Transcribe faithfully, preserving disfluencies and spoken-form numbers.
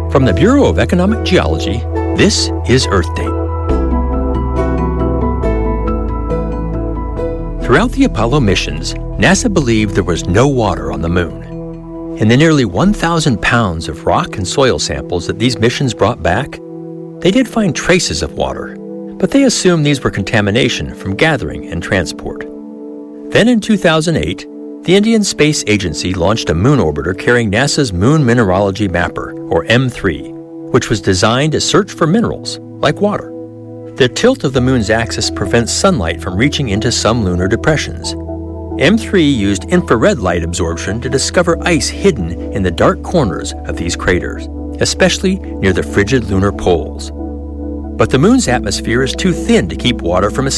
From the Bureau of Economic Geology, this is Earth Day. Throughout the Apollo missions, NASA believed there was no water on the moon. In the nearly one thousand pounds of rock and soil samples that these missions brought back, they did find traces of water, but they assumed these were contamination from gathering and transport. Then in two thousand eight, the Indian Space Agency launched a moon orbiter carrying NASA's Moon Mineralogy Mapper, or M three, which was designed to search for minerals, like water. The tilt of the moon's axis prevents sunlight from reaching into some lunar depressions. M three used infrared light absorption to discover ice hidden in the dark corners of these craters, especially near the frigid lunar poles. But the moon's atmosphere is too thin to keep water from escaping.